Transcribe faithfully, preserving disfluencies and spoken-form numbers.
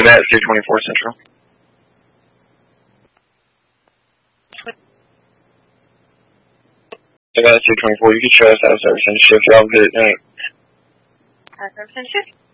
at C twenty-four Central. I got C twenty-four. You can show us out of service and shift. Y'all good at night. Out of service and shift.